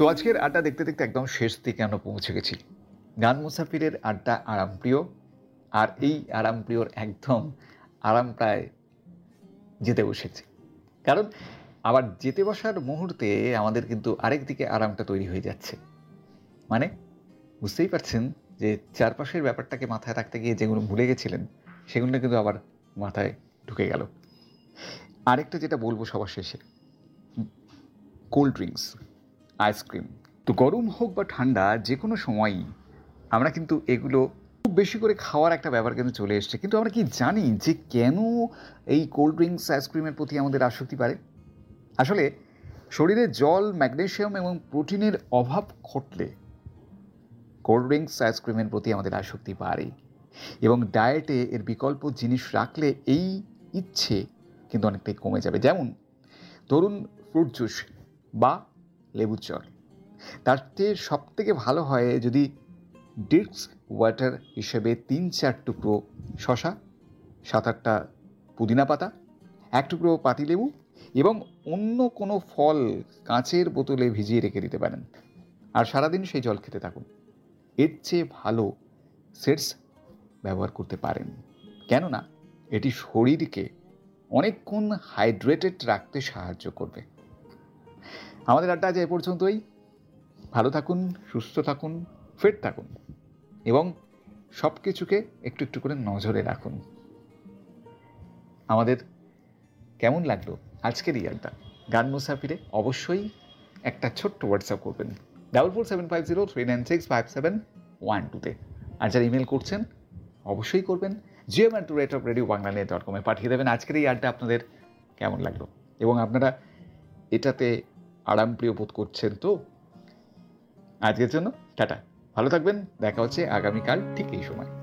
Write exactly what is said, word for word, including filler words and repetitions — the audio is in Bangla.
তো আজকের আড্ডা দেখতে দেখতে একদম শেষ দিকে আমরা পৌঁছে গেছি। গান মুসাফিরের আড্ডা আরামপ্রিয়, আর এই আরামপ্রিয়র একদম আরামটায় যেতে বসেছি। কারণ আবার যেতে বসার মুহূর্তে আমাদের কিন্তু আরেক দিকে আরামটা তৈরি হয়ে যাচ্ছে। মানে বুঝতেই পারছেন যে চারপাশের ব্যাপারটাকে মাথায় রাখতে গিয়ে যেগুলো ভুলে গেছিলেন সেগুলো কিন্তু আবার মাথায় ঢুকে গেল। আরেকটা যেটা বলবো সবার শেষে, কোল্ড ড্রিঙ্কস, আইসক্রিম, তো গরম হোক বা ঠান্ডা যে কোনো সময়ই আমরা কিন্তু এগুলো খুব বেশি করে খাওয়ার একটা ব্যাপার কিন্তু চলে এসছে। কিন্তু আমরা কি জানি যে কেন এই কোল্ড ড্রিঙ্কস আইসক্রিমের প্রতি আমাদের আসক্তি বাড়ে? আসলে শরীরে জল, ম্যাগনেসিয়াম এবং প্রোটিনের অভাব ঘটলে কোল্ড ড্রিঙ্কস আইসক্রিমের প্রতি আমাদের আসক্তি বাড়ে, এবং ডায়েটে এর বিকল্প জিনিস রাখলে এই ইচ্ছে কিন্তু অনেকটাই কমে যাবে। যেমন ধরুন ফ্রুট জুস বা লেবুর জল, তার চেয়ে সব থেকে ভালো হয় যদি ডিটস ওয়াটার হিসেবে তিন চার টুকরো শশা, সাত আটটা পুদিনা পাতা, এক টুকরো পাতিলেবু এবং অন্য কোনো ফল কাঁচের বোতলে ভিজিয়ে রেখে দিতে পারেন, আর সারাদিন সেই জল খেতে থাকুন। এর চেয়ে ভালো সেটস ব্যবহার করতে পারেন, কেননা এটি শরীরকে অনেকক্ষণ হাইড্রেটেড রাখতে সাহায্য করবে। আমাদের আড্ডা আজ এ পর্যন্তই। ভালো থাকুন, সুস্থ থাকুন, ফিট থাকুন এবং সব কিছুকে একটু একটু করে নজরে রাখুন। আমাদের কেমন লাগলো আজকের এই আড্ডা? গান মুসাফিরে অবশ্যই একটা ছোট্ট হোয়াটসঅ্যাপ করবেন double four seven five zero three nine six five seven one টুতে। আর যারা ইমেল করছেন অবশ্যই করবেন GM at two rate of radio Bangla net dot কমে পাঠিয়ে দেবেন আজকের এই আড্ডা আপনাদের কেমন লাগলো এবং আপনারা এটাতে আরামপ্রিয় বোধ করছেন তো। আজকের জন্য টাটা, ভালো থাকবেন, দেখা হচ্ছে আগামীকাল ঠিক এই সময়।